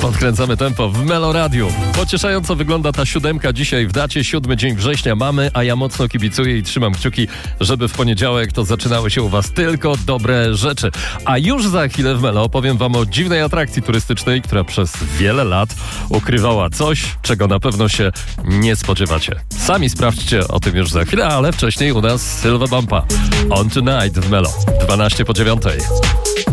Podkręcamy tempo w Melo Radiu. Pocieszająco wygląda ta 7 dzisiaj w dacie. 7 dzień września mamy, a ja mocno kibicuję i trzymam kciuki, żeby w poniedziałek to zaczynały się u was tylko dobre rzeczy. A już za chwilę w Melo opowiem wam o dziwnej atrakcji turystycznej, która przez wiele lat ukrywała coś, czego na pewno się nie spodziewacie. Sami sprawdźcie o tym już za chwilę, ale wcześniej u nas Sylwa Bumpa. On Tonight w Melo. 12 po 9.